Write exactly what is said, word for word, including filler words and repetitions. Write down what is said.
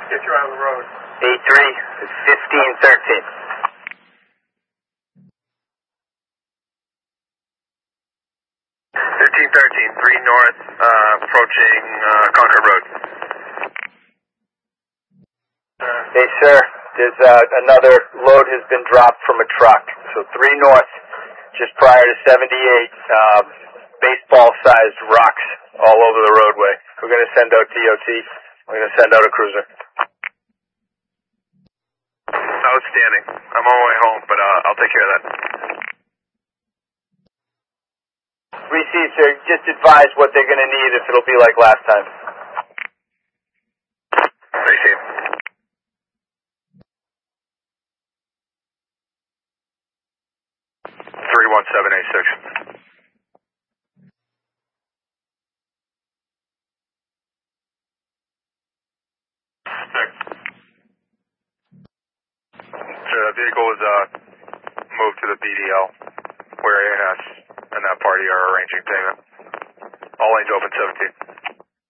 Get you out of the road. A three, fifteen thirteen. fifteen thirteen, three north, uh, approaching uh, Concord Road. Hey, sir, there's uh, another load has been dropped from a truck. So three north, just prior to seventy-eight, um, baseball-sized rocks all over the roadway. We're going to send out D O T. We're going to send out a cruiser. Outstanding. I'm on my way home, but uh, I'll take care of that. Receive, sir. Just advise what they're going to need if it'll be like last time. Receive. three one seven eight six. Six. Sure, that vehicle was uh, moved to the B D L, where A N S and that party are arranging payment. All lanes open seventeen.